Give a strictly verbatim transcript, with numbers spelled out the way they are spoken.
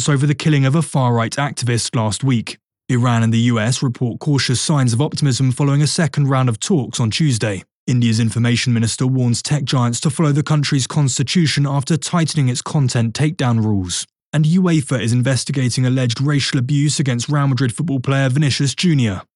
France over the killing of a far-right activist last week. Iran and the U S report cautious signs of optimism following a second round of talks on Tuesday. India's information minister warns tech giants to follow the country's constitution after tightening its content takedown rules. And UEFA is investigating alleged racial abuse against Real Madrid football player Vinicius Junior